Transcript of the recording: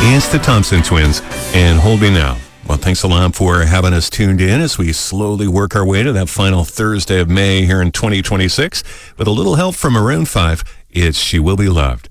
It's the Thompson Twins and Hold Me Now. Well, thanks a lot for having us tuned in as we slowly work our way to that final Thursday of May here in 2026. With a little help from Maroon 5, it's She Will Be Loved.